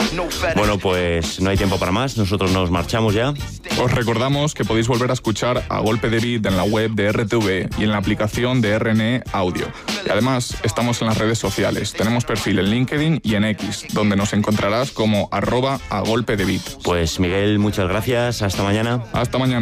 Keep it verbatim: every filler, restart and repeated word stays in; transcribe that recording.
Bueno, pues no hay tiempo para más, nosotros nos marchamos ya. Os recordamos que podéis volver a escuchar A Golpe de Beat en la web de R T V y en la aplicación de R N E Audio. Y además, estamos en las redes sociales. Tenemos perfil en LinkedIn y en X, donde nos encontrarás como arroba A Golpe de Beat. Pues Miguel, muchas gracias, hasta mañana. Hasta mañana.